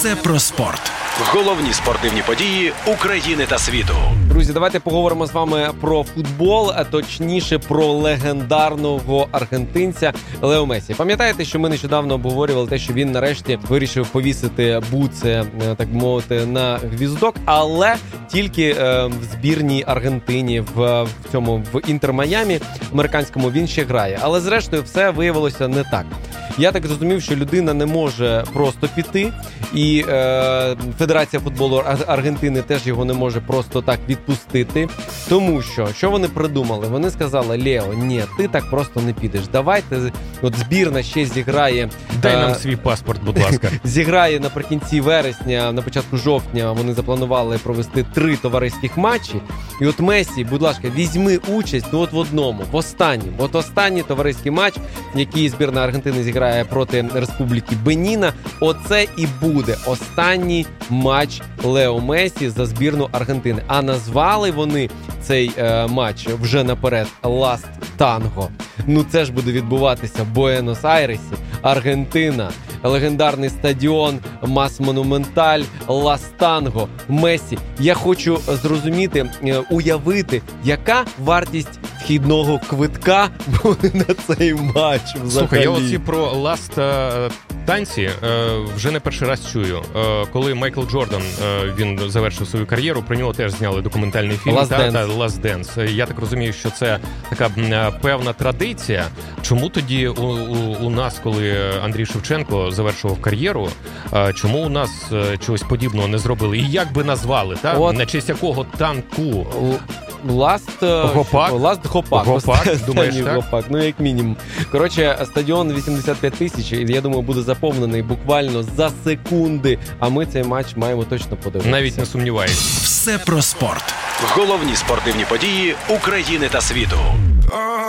Все про спорт. Головні спортивні події України та світу. Друзі, давайте поговоримо з вами про футбол, а точніше про легендарного аргентинця Лео Месі. Пам'ятаєте, що ми нещодавно обговорювали те, що він нарешті вирішив повісити буце, так би мовити, на гвіздок, але тільки в збірній Аргентині, в Інтер-Майамі американському він ще грає. Але зрештою все виявилося не так. Я так зрозумів, що людина не може просто піти, і Федерація футболу Аргентини теж його не може просто так відпустити. Тому що вони придумали? Вони сказали: Лео, ні, ти так просто не підеш. Давайте, от збірна ще зіграє... Дай нам свій паспорт, будь ласка. Зіграє наприкінці вересня, на початку жовтня вони запланували провести 3 товариських матчі. І от Месі, будь ласка, візьми участь, в одному, в останньому. От останній товариський матч, який збірна Аргентини зіграє проти Республіки Беніна, оце і буде останній матч Лео Месі за збірну Аргентини. А назвали вони цей матч вже наперед «Last Tango». Це ж буде відбуватися в Буенос-Айресі, Аргентина, легендарний стадіон Мас Монументаль, «Last Tango», Месі. Я хочу зрозуміти, уявити, яка вартість вхідного квитка буде на цей матч взагалі. Слухай, я оці про «Last танці» вже не перший раз чую. Коли Майкл Джордан, він завершив свою кар'єру, про нього теж зняли документальний фільм «Last Dance». Я так розумію, що це така певна традиція. Чому тоді у нас, коли Андрій Шевченко завершував кар'єру, чому у нас чогось подібного не зробили? І як би назвали, на честь якого танку? Гопак, думаєш, так? Гопак, як мінімум. Коротше, стадіон 85 тисяч, і я думаю, буде заповнений буквально за секунди, а ми цей матч маємо точно подивитися. Навіть не сумніваюсь. Все про спорт. Головні спортивні події України та світу.